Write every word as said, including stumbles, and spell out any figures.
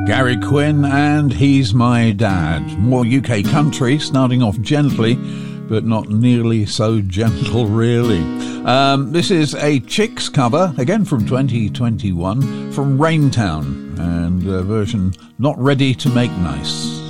Gary Quinn and He's My Dad. More U K country, starting off gently, but not nearly so gentle, really. Um, this is a Chicks cover, again from twenty twenty-one, from Raintown, and a version Not Ready to Make Nice.